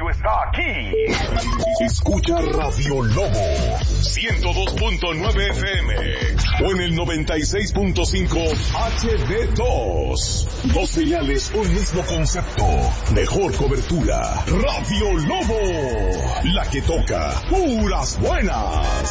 radio está aquí. Escucha Radio Lobo 102.9 FM o en el 96.5 HD2. Dos señales, un mismo concepto. Mejor cobertura. Radio Lobo, la que toca puras buenas.